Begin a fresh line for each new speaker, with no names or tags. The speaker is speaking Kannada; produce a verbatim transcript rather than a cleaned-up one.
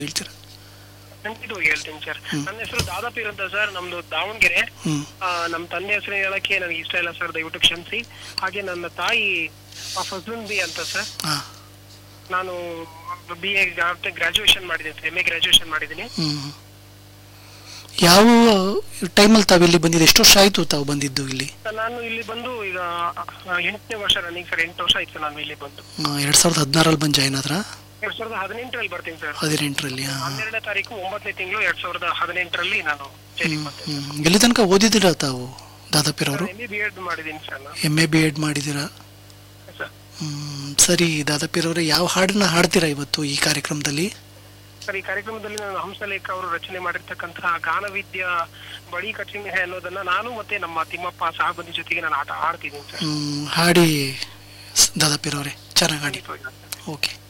ಹೇಳ್ತೀರಾ?
ಖಂಡಿತವಾಗಿ ಹೇಳ್ತೀನಿ ಸರ್. ನನ್ನ ಹೆಸರು ದಾದಾಪೀರ್ ಅಂತ ಸರ್, ನಮ್ದು ದಾವಣಗೆರೆ. ನಮ್ಮ ತಂದೆ ಹೆಸರು ಹೇಳಕ್ಕೆ ನನಗೆ ಇಷ್ಟ ಇಲ್ಲ ಸರ್, ದಯವಿಟ್ಟು ಕ್ಷಮಿಸಿ. ಹಾಗೆ ನನ್ನ ತಾಯಿ ಫಜ್ಲುನ್ ಬಿ ಅಂತ ಸರ್. ನಾನು ಬಿ ಎ ಗ್ರಾಜುಯೇಷನ್ ಮಾಡಿದ್ದೀನಿ ಸರ್, ಎಂ ಎ ಗ್ರಾಜುಯೇಷನ್ ಮಾಡಿದ್ದೀನಿ.
ಯಾವ ಟೈಮಲ್ಲಿ ತಾವು ಇಲ್ಲಿ ಬಂದಿದ್ದು? ಎಷ್ಟು ವರ್ಷ ಆಯ್ತು ತಾವು ಬಂದಿದ್ದು ಇಲ್ಲಿ?
ನಾನು ಇಲ್ಲಿ ಬಂದು ಈಗ ಎಂಟನೇ ವರ್ಷ ರನ್ನಿಂಗ್ ಸರ್, ಎಂಟು ವರ್ಷ ಆಯ್ತು ನಾನು ಇಲ್ಲಿ ಬಂದು.
ಎರಡ್ ಸಾವಿರದ ಹದಿನಾರಲ್ಲಿ ಬಂದು ಜಾಯ್ನ್ ಆದ್ರ?
ಎರಡ್ ಸಾವಿರದ ಹದಿನೆಂಟರಲ್ಲಿ ಬರ್ತೀನಿ ಸರ್.
ಹದಿನೆಂಟರಲ್ಲಿ
ಹನ್ನೆರಡನೇ ತಾರೀಕು ಒಂಬತ್ತನೇ ತಿಂಗಳು ಎರಡ್ ಸಾವಿರದ ಹದಿನೆಂಟರಲ್ಲಿ ನಾನು
ಎಲ್ಲಿ ತನಕ ಓದಿದ್ದೀರಾ ತಾವು ದಾದಾಪೀರ್ ಅವರು?
ಎಂ ಎ ಬಿ ಎಡ್ ಮಾಡಿದ್ದೀನಿ sir.
M A B Ed ಮಾಡಿದ್ದೀರಾ? ಹ್ಮ್ ಸರಿ ದಾದಾಪೀರ್ ಅವರೇ, ಯಾವ ಹಾಡನ್ನ ಹಾಡ್ತೀರಾ ಇವತ್ತು ಈ ಕಾರ್ಯಕ್ರಮದಲ್ಲಿ?
ಸರ್, ಈ ಕಾರ್ಯಕ್ರಮದಲ್ಲಿ ನಾನು ಹಂಸಲೇಖ ಅವರು ರಚನೆ ಮಾಡಿರ್ತಕ್ಕಂತಹ ಗಾನವಿದ್ಯಾ ಬಡಿ ಕಠಿಣ ಅನ್ನೋದನ್ನ ನಾನು ಮತ್ತೆ ನಮ್ಮ ತಿಮ್ಮಪ್ಪ ಸಹಬಂದಿ ಜೊತೆಗೆ ನಾನು ಆಟ ಆಡ್ತಿದ್ದೀನಿ ಸರ್.
ಹಾಡಿ ದಾದಾಪೀರ್ ಅವರೇ, ಚೆನ್ನಾಗಿ ಹಾಡಿ. ಓಕೆ.